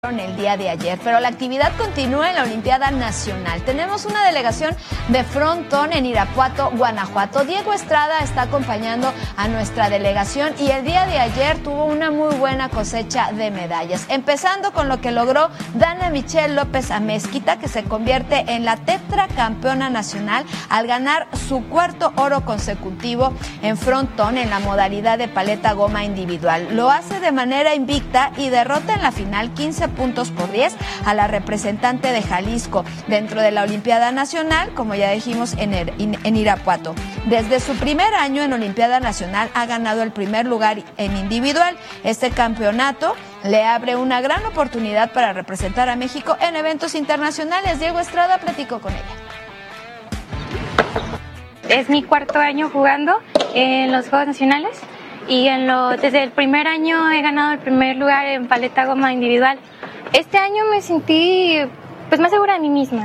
el día de ayer, pero la actividad continúa en la Olimpiada Nacional. Tenemos una delegación de frontón en Irapuato, Guanajuato. Diego Estrada está acompañando a nuestra delegación y el día de ayer tuvo una muy buena cosecha de medallas, empezando con lo que logró Dana Michelle López Amezquita, que se convierte en la tetracampeona nacional al ganar su cuarto oro consecutivo en frontón en la modalidad de paleta goma individual. Lo hace de manera invicta y derrota en la final 15 puntos por 10 a la representante de Jalisco dentro de la Olimpiada Nacional, como ya dijimos, en Irapuato. Desde su primer año en Olimpiada Nacional ha ganado el primer lugar en individual. Este campeonato le abre una gran oportunidad para representar a México en eventos internacionales. Diego Estrada platicó con ella. Es mi cuarto año jugando en los Juegos Nacionales y desde el primer año he ganado el primer lugar en paleta goma individual. Este año me sentí más segura de mí misma.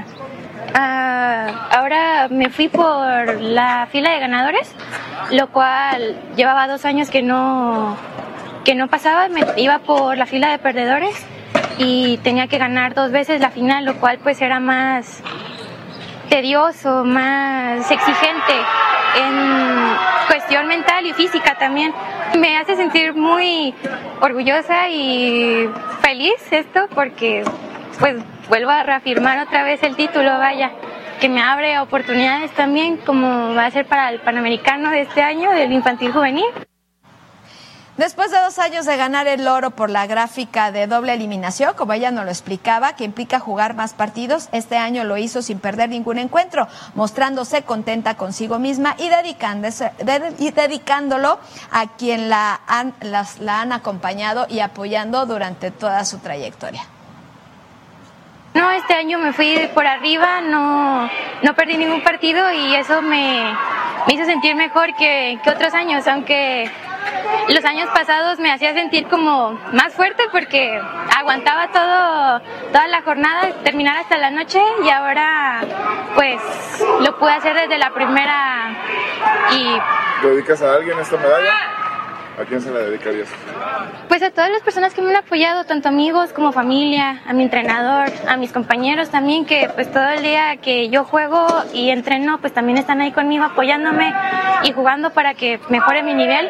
Ahora me fui por la fila de ganadores, lo cual llevaba 2 años que no pasaba. Me iba por la fila de perdedores y tenía que ganar 2 veces la final, lo cual era más tedioso, más exigente en cuestión mental y física también. Me hace sentir muy orgullosa y feliz esto porque vuelvo a reafirmar otra vez el título, que me abre oportunidades también, como va a ser para el Panamericano de este año del infantil juvenil. Después de 2 años de ganar el oro por la gráfica de doble eliminación, como ella nos lo explicaba, que implica jugar más partidos, este año lo hizo sin perder ningún encuentro, mostrándose contenta consigo misma y dedicándolo a quien la han acompañado y apoyando durante toda su trayectoria. No, este año me fui por arriba, no perdí ningún partido y eso me hizo sentir mejor que otros años, aunque los años pasados me hacía sentir como más fuerte porque aguantaba toda la jornada, terminar hasta la noche, y ahora lo pude hacer desde la primera. ¿Le dedicas a alguien esta medalla? ¿A quién se la dedicarías? A todas las personas que me han apoyado, tanto amigos como familia, a mi entrenador, a mis compañeros también, que todo el día que yo juego y entreno, también están ahí conmigo apoyándome y jugando para que mejore mi nivel.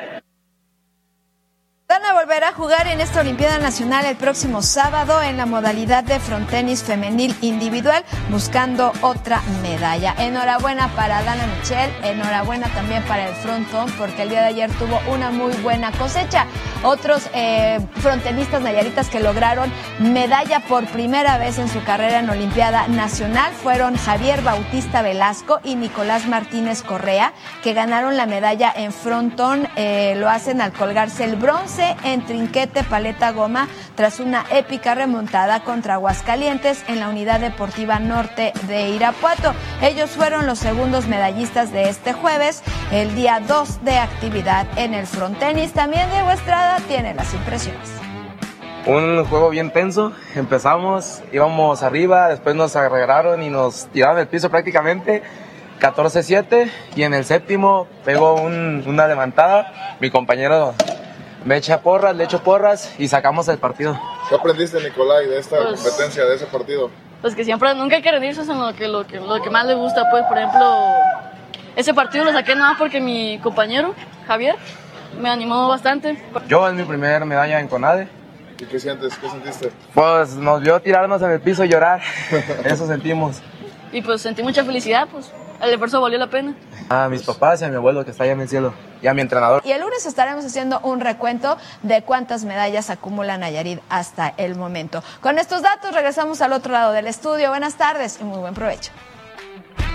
Dana volverá a jugar en esta Olimpiada Nacional el próximo sábado en la modalidad de frontenis femenil individual, buscando otra medalla. Enhorabuena para Dana Michelle, enhorabuena también para el frontón, porque el día de ayer tuvo una muy buena cosecha. Otros frontenistas nayaritas que lograron medalla por primera vez en su carrera en Olimpiada Nacional fueron Javier Bautista Velasco y Nicolás Martínez Correa, que ganaron la medalla en frontón. Lo hacen al colgarse el bronce en trinquete paleta goma tras una épica remontada contra Aguascalientes en la Unidad Deportiva Norte de Irapuato. Ellos fueron los segundos medallistas de este jueves, el día 2 de actividad en el frontenis. También Diego Estrada tiene las impresiones. Un juego bien tenso, empezamos, íbamos arriba, después nos agarraron y nos tiraron del piso prácticamente, 14-7, y en el séptimo pegó una levantada, mi compañero le echo porras y sacamos el partido. ¿Qué aprendiste, Nicolai, de esta competencia, de ese partido? Que siempre, nunca hay que rendirse en lo que más le gusta. Por ejemplo, ese partido lo saqué nada porque mi compañero, Javier, me animó bastante. Yo, es mi primera medalla en CONADE. ¿Y qué sientes? ¿Qué sentiste? Nos vio tirarnos en el piso y llorar, eso sentimos. Y sentí mucha felicidad, el esfuerzo valió la pena. A mis papás y a mi abuelo que está allá en el cielo, y a mi entrenador. Y el lunes estaremos haciendo un recuento de cuántas medallas acumula Nayarit hasta el momento. Con estos datos regresamos al otro lado del estudio. Buenas tardes y muy buen provecho.